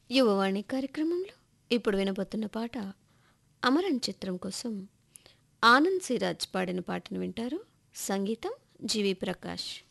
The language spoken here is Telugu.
యువవాణి కార్యక్రమంలో ఇప్పుడు వినబోతున్న పాట అమరన్ చిత్రం కోసం ఆనంద్ సిరాజ్ పాడిన పాటను వింటారు. సంగీతం జీవి ప్రకాష్.